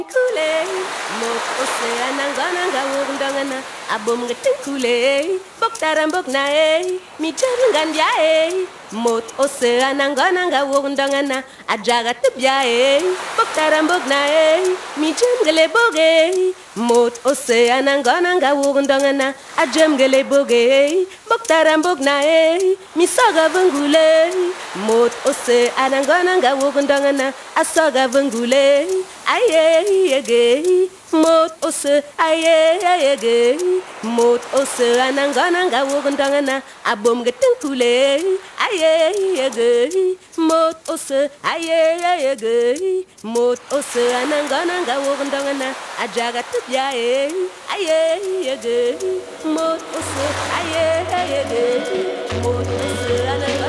Kule, mot oceana ngana wurndangana abom gatin kule, bok tarambok nae, mi jangan jae. Mot oceana ngana wurndangana ajaga tibjae, bok tarambok nae, mi jangale boge. Mot oceana ngana wurndangana ajam gele boge, bok tarambok nae, mi saga vangule. Mot oceana ngana wurndangana asaga vangule. Aye, aye, mot ose, aye, aye, mot ose, ananga, wogandangana, abom getting kule, aye, aye, mot ose, aye, aye, mot ose, ananga, wogandangana, ajaga tupjae, aye, aye, mot ose, aye, aye, mot ose, ananga.